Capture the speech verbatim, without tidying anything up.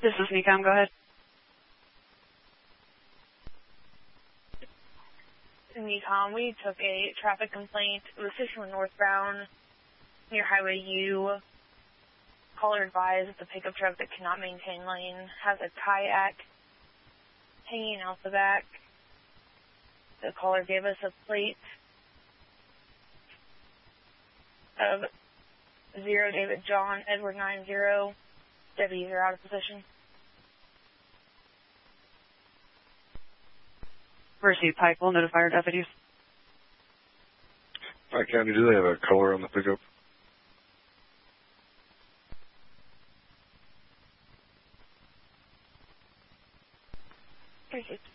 This is Nicom. Go ahead. Nicom, we took a traffic complaint. It was fifty-one northbound near Highway U. Caller advised that the pickup truck that cannot maintain lane has a kayak hanging out the back. The caller gave us a plate of zero David John Edward nine zero. Deputies are out of position. Receive Pike will notify our deputies. Pike County, do they have a color on the pickup? Receive.